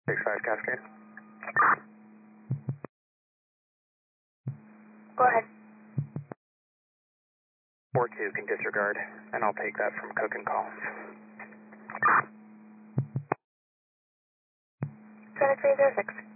65 Cascade. Go ahead. 4-2 can disregard, and I'll take that from Cook and Collins. 7306.